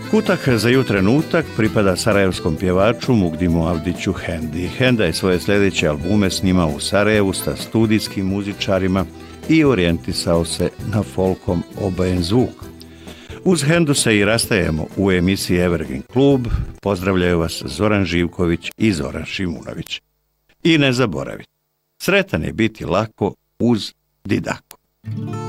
Kutak za ju trenutak pripada sarajevskom pjevaču Mugdimu Avdiću Hendi. Henda je svoje sljedeće albume snimao u Sarajevu sa studijskim muzičarima i orijentisao se na folkom obojen zvuk. Uz Hendu se i rastajemo u emisiji Evergreen Klub. Pozdravljaju vas Zoran Živković i Zoran Šimunović. I ne zaboravite, sretan je biti lako uz Didako.